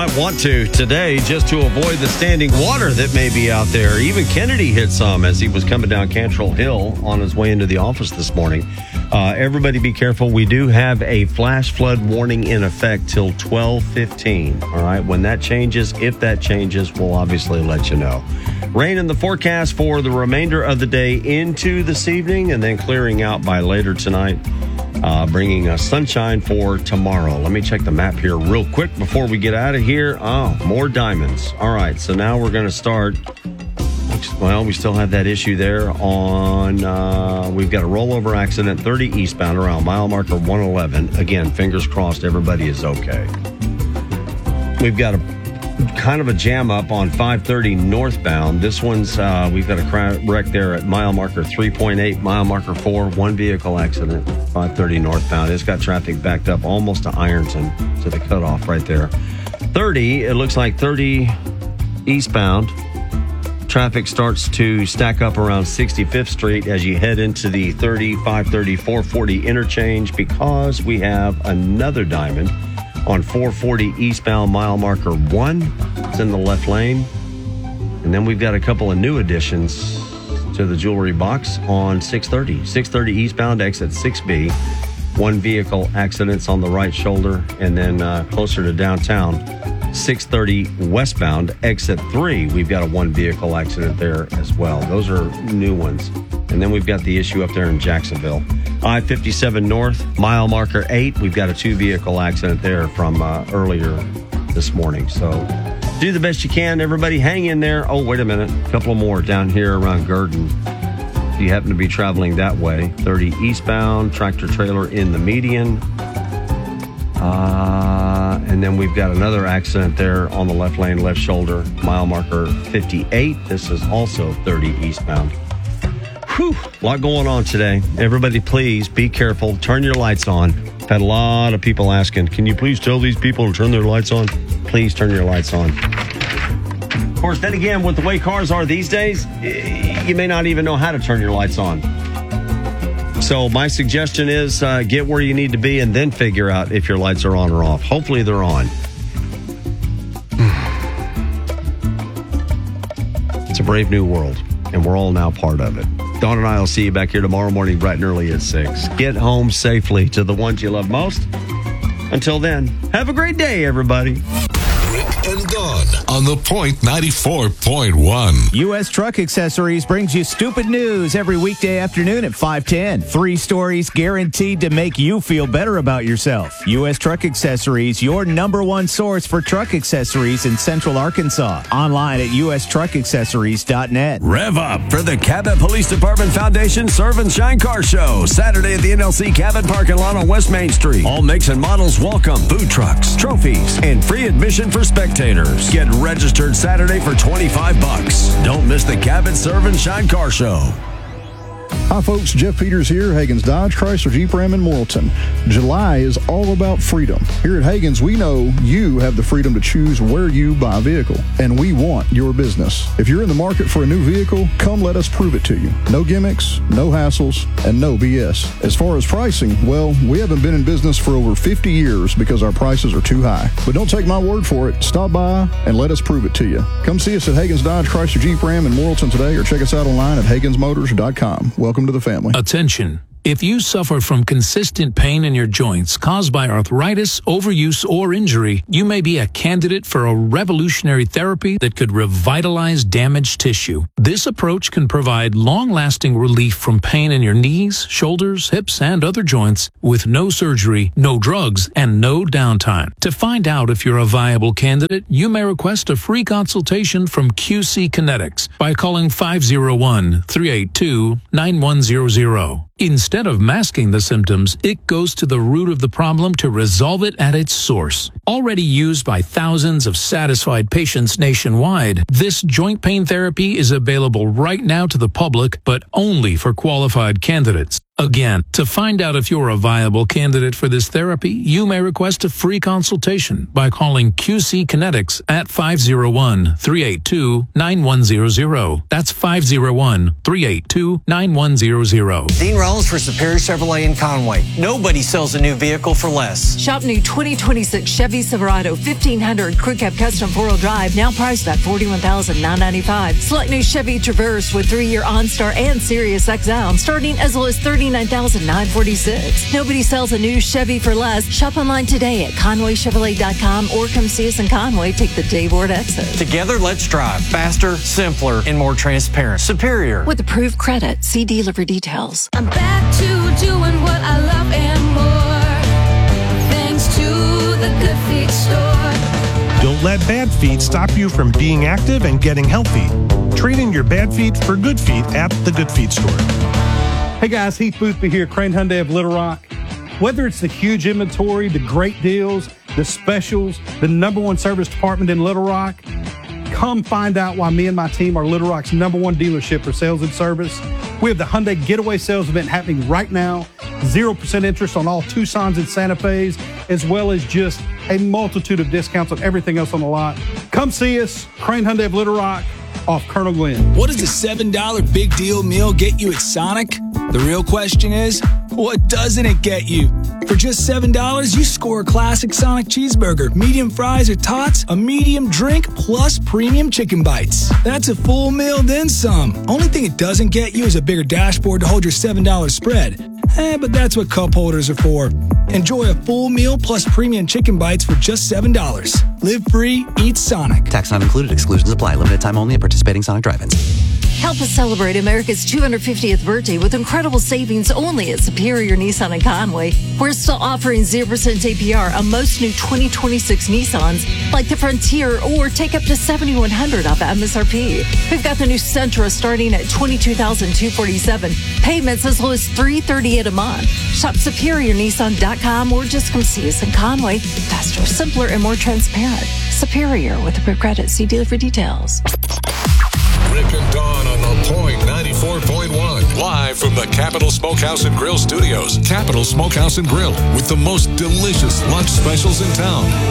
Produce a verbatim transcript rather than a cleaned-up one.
might want to today just to avoid the standing water that may be out there. Even Kennedy hit some as he was coming down Cantrell Hill on his way into the office this morning. Uh, everybody be careful. We do have a flash flood warning in effect till twelve fifteen. All right. When that changes, if that changes, we'll obviously let you know. Rain in the forecast for the remainder of the day into this evening and then clearing out by later tonight. Uh, bringing us sunshine for tomorrow. Let me check the map here real quick before we get out of here. Oh, more diamonds. All right, so now we're going to start. Well, we still have that issue there on, uh, we've got a rollover accident, thirty eastbound around mile marker one eleven. Again, fingers crossed everybody is okay. We've got a kind of a jam up on five thirty northbound. This one's, uh, we've got a cra- wreck there at mile marker three point eight, mile marker four, one vehicle accident, five thirty northbound. It's got traffic backed up almost to Ironton, to the cutoff right there. thirty, it looks like thirty eastbound. Traffic starts to stack up around sixty-fifth Street as you head into the thirty, five thirty, four forty interchange because we have another diamond on four forty eastbound mile marker one. It's in the left lane. And then we've got a couple of new additions to the jewelry box on six thirty. six thirty eastbound, exit six B. One vehicle accidents on the right shoulder. And then uh, closer to downtown, six thirty westbound, exit three. We've got a one vehicle accident there as well. Those are new ones. And then we've got the issue up there in Jacksonville. I fifty-seven north, mile marker eight. We've got a two-vehicle accident there from uh, earlier this morning. So do the best you can. Everybody hang in there. Oh, wait a minute. A couple more down here around Gurdon. If you happen to be traveling that way, thirty eastbound, tractor trailer in the median. Uh, and then we've got another accident there on the left lane, left shoulder, mile marker fifty-eight. This is also thirty eastbound. Whew, a lot going on today. Everybody, please be careful. Turn your lights on. I've had a lot of people asking, can you please tell these people to turn their lights on? Please turn your lights on. Of course, then again, with the way cars are these days, you may not even know how to turn your lights on. So my suggestion is uh, get where you need to be and then figure out if your lights are on or off. Hopefully they're on. It's a brave new world, and we're all now part of it. Dawn and I will see you back here tomorrow morning bright and early at six. Get home safely to the ones you love most. Until then, have a great day, everybody. Rick and Dawn on the Point ninety-four point one. U S Truck Accessories brings you stupid news every weekday afternoon at five ten. Three stories guaranteed to make you feel better about yourself. U S Truck Accessories, your number one source for truck accessories in Central Arkansas. Online at U S truck accessories dot net. Rev up for the Cabot Police Department Foundation Serve and Shine Car Show. Saturday at the N L C Cabot parking lot on West Main Street. All makes and models welcome. Food trucks, trophies, and free admission for spectators. Get registered Saturday for twenty-five bucks. Don't miss the Cabot Serve and Shine Car Show. Hi folks, Jeff Peters here, Hagen's Dodge, Chrysler, Jeep Ram in Morrilton. July is all about freedom. Here at Hagen's, we know you have the freedom to choose where you buy a vehicle, and we want your business. If you're in the market for a new vehicle, come let us prove it to you. No gimmicks, no hassles, and no B S. As far as pricing, well, we haven't been in business for over fifty years because our prices are too high. But don't take my word for it. Stop by and let us prove it to you. Come see us at Hagen's Dodge, Chrysler, Jeep Ram in Morrilton today, or check us out online at Hagens Motors dot com. Welcome to the family. Attention. If you suffer from consistent pain in your joints caused by arthritis, overuse, or injury, you may be a candidate for a revolutionary therapy that could revitalize damaged tissue. This approach can provide long-lasting relief from pain in your knees, shoulders, hips, and other joints with no surgery, no drugs, and no downtime. To find out if you're a viable candidate, you may request a free consultation from Q C Kinetics by calling five oh one, three eight two, nine one zero zero. Instead of masking the symptoms, it goes to the root of the problem to resolve it at its source. Already used by thousands of satisfied patients nationwide, this joint pain therapy is available right now to the public, but only for qualified candidates. Again, to find out if you're a viable candidate for this therapy, you may request a free consultation by calling Q C Kinetics at five oh one, three eight two, nine one zero zero. That's five oh one, three eight two, nine one zero zero. Dean Rollins for Superior Chevrolet in Conway. Nobody sells a new vehicle for less. Shop new twenty twenty-six Chevy Silverado fifteen hundred Crew Cab Custom four-wheel drive, now priced at forty-one thousand nine hundred ninety-five dollars. Select new Chevy Traverse with three-year OnStar and Sirius X M, starting as low as thirty-nine thousand nine hundred forty-six dollars. Nobody sells a new Chevy for less. Shop online today at Conway Chevrolet dot com or come see us in Conway. Take the Dave Ward exit. Together, let's drive faster, simpler, and more transparent. Superior. With approved credit, see dealer for details. I'm back to doing what I love and more, thanks to the Good Feet store. Don't let bad feet stop you from being active and getting healthy. Trade in your bad feet for good feet at the Good Feet store. Hey guys, Heath Boothby here, Crane Hyundai of Little Rock. Whether it's the huge inventory, the great deals, the specials, the number one service department in Little Rock, come find out why me and my team are Little Rock's number one dealership for sales and service. We have the Hyundai Getaway Sales Event happening right now. zero percent interest on all Tucsons and Santa Fe's, as well as just a multitude of discounts on everything else on the lot. Come see us, Crane Hyundai of Little Rock, off Colonel Glenn. What does a seven dollar big deal meal get you at Sonic? The real question is, what doesn't it get you? For just seven dollars, you score a classic Sonic cheeseburger, medium fries or tots, a medium drink, plus premium chicken bites. That's a full meal, then some. Only thing it doesn't get you is a bigger dashboard to hold your seven dollar spread. Eh, but that's what cup holders are for. Enjoy a full meal plus premium chicken bites for just seven dollars. Live free, eat Sonic. Tax not included. Exclusions apply. Limited time only at participating Sonic drive-ins. Help us celebrate America's two hundred fiftieth birthday with incredible savings only at Superior Nissan in Conway. We're still offering zero percent A Per on most new twenty twenty-six Nissans, like the Frontier, or take up to seven thousand one hundred dollars off M S R P. We've got the new Sentra starting at twenty-two thousand two hundred forty-seven dollars. Payments as low as three hundred thirty-eight dollars a month. Shop Superior Nissan dot com or just come see us in Conway. Faster, simpler, and more transparent. Superior with approved credit. See dealer for details. Rick and Dawn on the Point ninety-four point one. Live from the Capital Smokehouse and Grill Studios. Capital Smokehouse and Grill with the most delicious lunch specials in town.